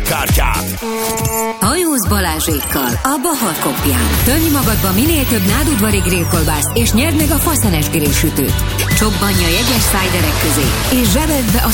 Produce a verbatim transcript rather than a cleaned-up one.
kártyát. Hajóz Balázsékkal a Bahar Kopján. Tömj magadba minél több nádudvari grillkolbászt, és nyerd meg a faszenes grillsütőt. Csobbanj a jegyes szájderek közé, és zsebedd be a